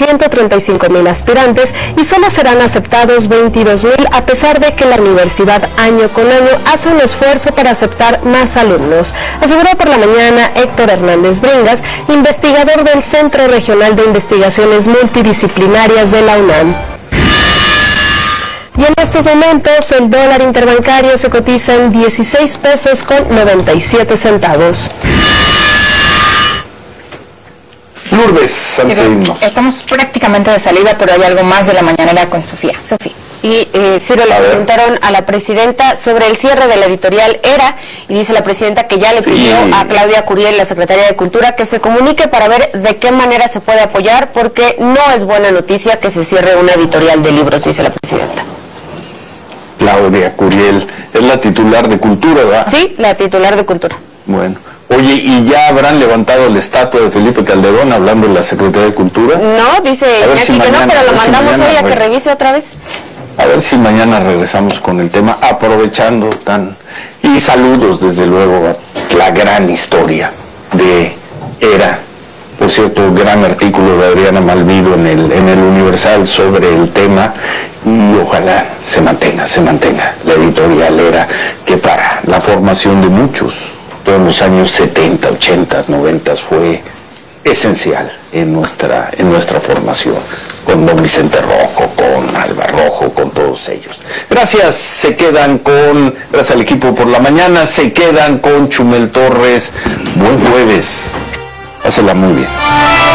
135,000 aspirantes y solo serán aceptados 22,000, a pesar de que la universidad año con año hace un esfuerzo para aceptar más alumnos. Aseguró por la mañana Héctor Hernández Bringas, investigador del Centro Regional de Investigaciones Multidisciplinarias de la UNAM. Y en estos momentos el dólar interbancario se cotiza en 16 pesos con 97 centavos. Lourdes, antes de irnos. Estamos prácticamente de salida, pero hay algo más de la mañanera con Sofía. Sofía. Y Ciro, le preguntaron a la presidenta sobre el cierre de la editorial ERA, y dice la presidenta que ya le pidió a Claudia Curiel, la secretaria de Cultura, que se comunique para ver de qué manera se puede apoyar, porque no es buena noticia que se cierre una editorial de libros, dice la presidenta. Claudia Curiel es la titular de Cultura, ¿verdad? Sí, la titular de Cultura. Bueno. Oye, ¿y ya habrán levantado la estatua de Felipe Calderón hablando de la Secretaría de Cultura? No, dice Iñaki que no, pero lo mandamos hoy a que revise otra vez. A ver si mañana regresamos con el tema, aprovechando y saludos desde luego a la gran historia de ERA. Por cierto, gran artículo de Adriana Malvido en el Universal sobre el tema, y ojalá se mantenga la editorial ERA, que para la formación de muchos, todos los años 70, 80, 90 fue esencial en nuestra formación, con don Vicente Rojo, con Alba Rojo, con todos ellos. Gracias al equipo por la mañana, se quedan con Chumel Torres. Buen jueves, pásela muy bien.